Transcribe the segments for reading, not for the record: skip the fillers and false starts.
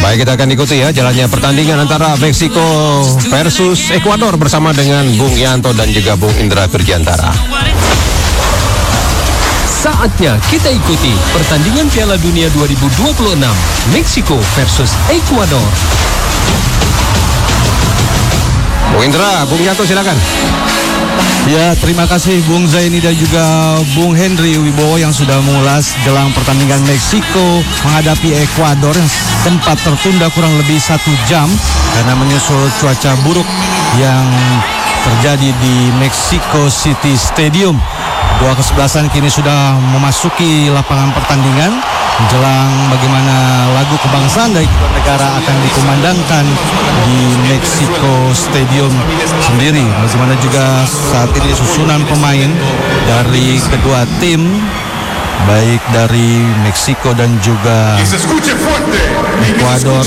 Baik, kita akan ikuti ya jalannya pertandingan antara Meksiko versus Ekuador bersama dengan Bung Yanto dan juga Bung Indra Virgiantara. Saatnya kita ikuti pertandingan Piala Dunia 2026 Meksiko versus Ekuador. Bung Indra, Bung Yanto silakan. Ya, terima kasih Bung Zaini dan juga Bung Henry Wibowo yang sudah mengulas jelang pertandingan Meksiko menghadapi Ekuador yang sempat tertunda kurang lebih 1 jam karena menyusul cuaca buruk yang terjadi di Mexico City Stadium. Dua kesebelasan kini sudah memasuki lapangan pertandingan menjelang bagaimana lagu kebangsaan dari kedua negara akan dikumandangkan di Mexico Stadium sendiri. Bagaimana juga saat ini susunan pemain dari kedua tim, baik dari Meksiko dan juga Ekuador.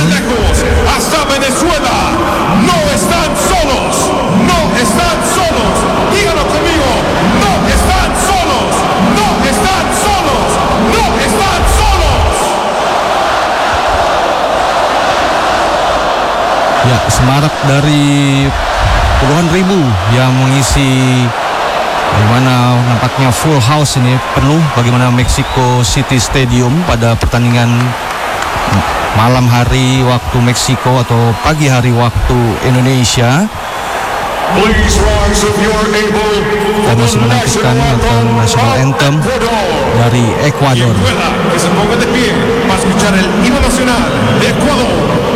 Ya, semarak dari puluhan ribu yang mengisi, bagaimana nampaknya full house ini, penuh bagaimana Mexico City Stadium pada pertandingan malam hari waktu Meksiko atau pagi hari waktu Indonesia. Kita masih menantikan national anthem dari Ekuador.